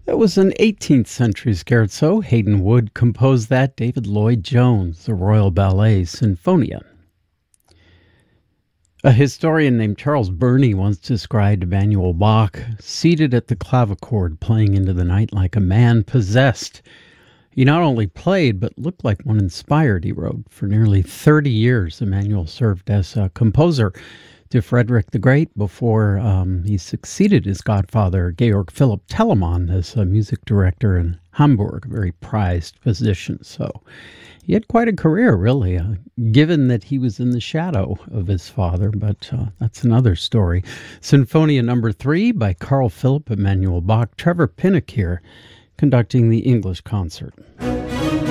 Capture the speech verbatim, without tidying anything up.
It was an eighteenth century scherzo. Hayden Wood composed that. David Lloyd Jones, the Royal Ballet Sinfonia. A historian named Charles Burney once described Emanuel Bach seated at the clavichord playing into the night like a man possessed. He not only played, but looked like one inspired, he wrote. For nearly thirty years, Emanuel served as a composer to Frederick the Great before um, he succeeded his godfather, Georg Philipp Telemann, as a music director in Hamburg, a very prized position. So he had quite a career, really, uh, given that he was in the shadow of his father, but uh, that's another story. Sinfonia number three by Carl Philipp Emanuel Bach, Trevor Pinnock here, conducting the English concert.